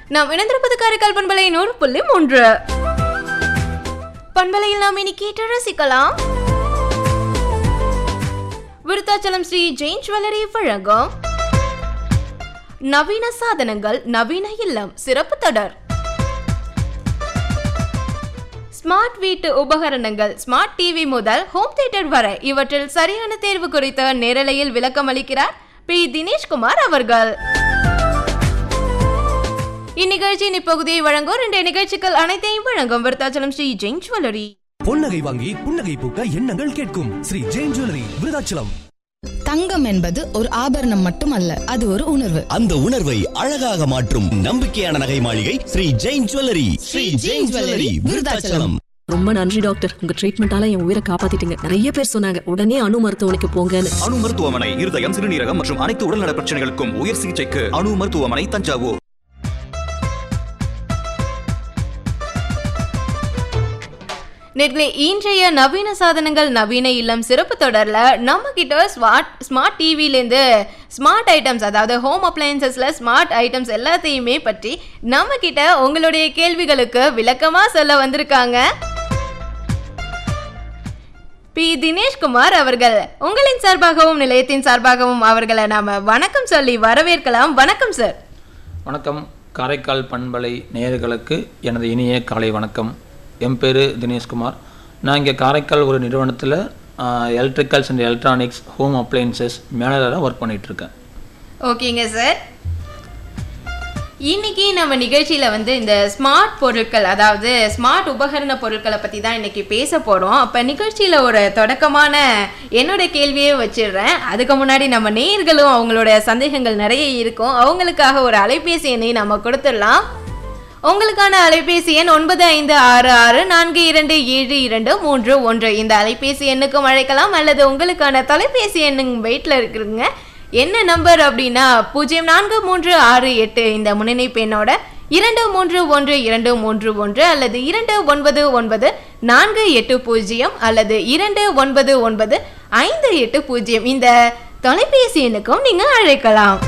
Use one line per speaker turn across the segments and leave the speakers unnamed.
நாம் இணைந்திருப்பது காரைக்கால் பண்பலை 100.3. பண்பலையில் நாம் இனி கேட்டு ரசிக்கலாம். விருத்தாச்சலம் ஸ்ரீ ஜெயின் ஜுவல்லரி வழங்கும் நவீன சாதனங்கள் நவீன இல்லம் சிறப்பு தொடர். ஸ்மார்ட் வீட்டு உபகரணங்கள், ஸ்மார்ட் டிவி முதல் ஹோம் தியேட்டர் வரை இவற்றில் சரியான தேர்வு குறித்த நேரலையில் விளக்கம் அளிக்கிறார் பி. தினேஷ்குமார் அவர்கள். இந்நிகழ்ச்சியின் இப்பகுதியை வழங்கும் இன்றைய நிகழ்ச்சிகள் அனைத்தையும் வழங்கும் விருத்தாச்சலம் ஸ்ரீ ஜெயின் ஜுவல்லரி.
பொன்னகை வாங்கி புன்னகை பூக்க எண்ணங்கள் கேட்கும் ஸ்ரீ ஜெயின் ஜுவல்லரி விருத்தாச்சலம்.
தங்கம் என்பது ஒரு ஆபரணம் மட்டுமல்ல, அது ஒரு உணர்வு.
அந்த உணர்வை அழகாக மாற்றும் நம்பிக்கையான நகை மாளிகை ஸ்ரீ ஜெயின் ஜுவல்லரி. ஸ்ரீ ஜெயின் ஜுவல்லரி விருத்தாச்சலம்.
ரொம்ப நன்றி டாக்டர், உங்க ட்ரீட்மெண்டால என் உயிரை காப்பாத்திட்டீங்க. நிறைய பேர் சொன்னாங்க உடனே அணு மருத்துவமனைக்கு போங்கன்னு.
அணு மருத்துவமனை இருதயம், சிறுநீரகம் மற்றும் அனைத்து உடல்நல பிரச்சனைகளுக்கும் உயர் சிகிச்சைக்கு அணு மருத்துவமனை, தஞ்சாவூர்.
நேர்களே, இன்றைய நவீன சாதனங்கள் நவீன இல்லம் சிறப்பு தொடர்ல நம்ம கிட்ட ஸ்மார்ட் டிவிலேருந்து ஸ்மார்ட் ஐட்டம்ஸ், அதாவது ஹோம் அப்ளையன்சஸ்ல ஸ்மார்ட் ஐட்டம்ஸ் எல்லாத்தையுமே பற்றி நம்ம கிட்ட உங்களுடைய கேள்விகளுக்கு விளக்கமா சொல்ல வந்திருக்காங்க பி. தினேஷ்குமார் அவர்கள். உங்களின் சார்பாகவும் நிலையத்தின் சார்பாகவும் அவர்களை நாம வணக்கம் சொல்லி வரவேற்கலாம். வணக்கம் சார்.
வணக்கம். காரைக்கால் பண்பலை நேயர்களுக்கு எனது இனிய காலை வணக்கம். என் பேர் தினேஷ்குமார். நான் இங்கே காரைக்கால் ஒரு நிறுவனத்தில் electricals and electronics home appliances மேனேஜராக ஒர்க் பண்ணிகிட்ருக்கேன்.
ஓகேங்க சார். இன்னைக்கு நம்ம நிகழ்ச்சியில் இந்த ஸ்மார்ட் பொருட்கள், அதாவது ஸ்மார்ட் உபகரண பொருட்களை பற்றி தான் இன்னைக்கு பேச போகிறோம். அப்போ நிகழ்ச்சியில் ஒரு தொடக்கமான என்னோட கேள்வியே வச்சிடுறேன். அதுக்கு முன்னாடி நம்ம நேயர்களும் அவங்களோட சந்தேகங்கள் நிறைய இருக்கும். அவங்களுக்காக ஒரு அலைபேசி எண்ணை நம்ம கொடுத்துடலாம். உங்களுக்கான அலைபேசி எண் 9566427231. இந்த அலைபேசி எண்ணுக்கும் அழைக்கலாம், அல்லது உங்களுக்கான தொலைபேசி எண்ணுங்க வெயிட்ல இருக்குங்க. என்ன நம்பர் அப்படின்னா 0436 இந்த முன்னிணைப்பு எண்ணோட 231231 அல்லது 299480 அல்லது 299580. இந்த தொலைபேசி எண்ணுக்கும் நீங்க அழைக்கலாம்.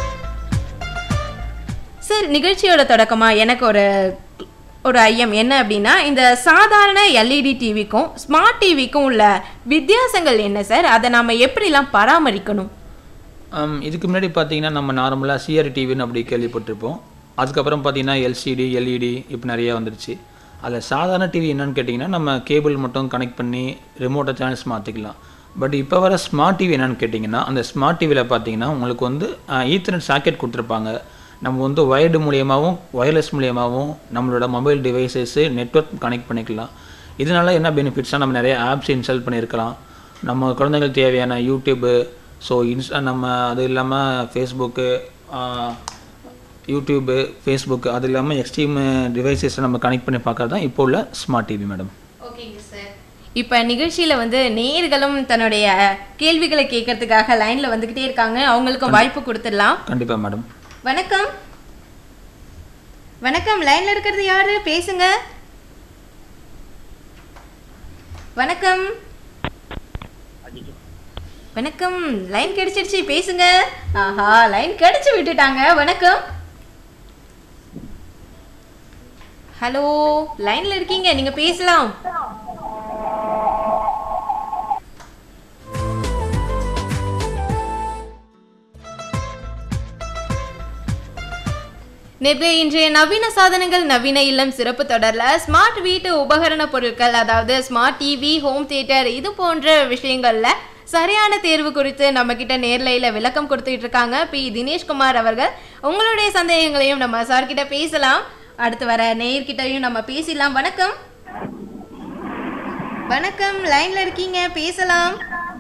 சார், நிகழ்ச்சியோட தொடக்கமாக எனக்கு ஒரு ஐயம் என்ன அப்படின்னா, இந்த சாதாரண எல்இடி டிவிக்கும் ஸ்மார்ட் டிவிக்கும் உள்ள வித்தியாசங்கள் என்ன சார்? அதை நாம் எப்படிலாம் பராமரிக்கணும்?
இதுக்கு முன்னாடி பார்த்தீங்கன்னா நம்ம நார்மலாக சிஆர் டிவின்னு அப்படி கேள்விப்பட்டிருப்போம். அதுக்கப்புறம் பார்த்தீங்கன்னா எல்சிடி, எல்இடி இப்போ நிறையா வந்துருச்சு. அதில் சாதாரண டிவி என்னன்னு கேட்டிங்கன்னா நம்ம கேபிள் மட்டும் கனெக்ட் பண்ணி ரிமோட்டை சேனல்ஸ் மாற்றிக்கலாம். பட் இப்போ வர ஸ்மார்ட் டிவி என்னென்னு கேட்டிங்கன்னா, அந்த ஸ்மார்ட் டிவியில் பார்த்தீங்கன்னா உங்களுக்கு ஈத்தர்நெட் சாக்கெட் கொடுத்துருப்பாங்க. நம்ம வயர்டு மூலியமாகவும் ஒயர்லெஸ் மூலியமாகவும் நம்மளோட மொபைல் டிவைசஸ்ஸு நெட்வொர்க் கனெக்ட் பண்ணிக்கலாம். இதனால் என்ன பெனிஃபிட்ஸ்னால் நம்ம நிறைய ஆப்ஸ் இன்ஸ்டால் பண்ணியிருக்கலாம். நம்ம குழந்தைங்களுக்கு தேவையான யூடியூப்பு, ஸோ நம்ம அது இல்லாமல் ஃபேஸ்புக்கு, யூடியூப்பு, ஃபேஸ்புக்கு, அது இல்லாமல் எக்ஸ்ட்ரீம் டிவைசஸை நம்ம கனெக்ட் பண்ணி பார்க்குறது தான் இப்போ உள்ள ஸ்மார்ட் டிவி மேடம்.
ஓகேங்க சார். இப்போ நிகழ்ச்சியில் நேயர்களும் தன்னுடைய கேள்விகளை கேட்கறதுக்காக லைனில் வந்துக்கிட்டே இருக்காங்க. அவங்களுக்கும் வாய்ப்பு கொடுத்துடலாம்.
கண்டிப்பாக மேடம்.
வணக்கம். வணக்கம். லைன்ல இருக்கிறது யாரு? பேசுங்க. வணக்கம். வணக்கம். லைன் கிடைச்சிருச்சு, பேசுங்க. ஆஹா, லைன் கிடைச்சு விட்டுட்டாங்க. வணக்கம். ஹலோ, லைன்ல இருக்கீங்க, நீங்க பேசலாம். இன்றைய நவீன சாதனங்கள் நவீன இல்லம் சிறப்பு தொடர்ல ஸ்மார்ட் வீட்டு உபகரண பொருட்கள், அதாவது ஸ்மார்ட் டிவி, ஹோம் தியேட்டர், இது போன்ற விஷயங்கள்ல சரியான தேர்வு குறித்து நம்ம கிட்ட நேர்லையில விளக்கம் கொடுத்துட்டு இருக்காங்க பி. தினேஷ்குமார் அவர்கள். உங்களுடைய சந்தேகங்களையும் நம்ம சார் கிட்ட பேசலாம். அடுத்து வர நேயர்கிட்டையும் நம்ம பேசலாம். வணக்கம். வணக்கம். லைன்ல இருக்கீங்க, பேசலாம்.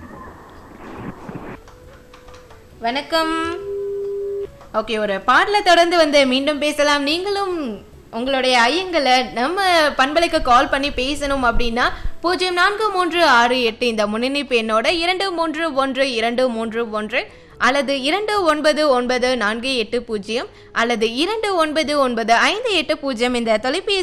வணக்கம். ஓகே, ஒரு பாடலை தொடர்ந்து மீண்டும் பேசலாம். நீங்களும் உங்களுடைய ஐயங்களை நம்ம பண்பலைக்கு கால் பண்ணி பேசணும் அப்படின்னா 0436 இந்த முன்னிணைப்பு எண்ணோட 231231 அல்லது 299480 அல்லது 299580 இந்த தொலைபேசி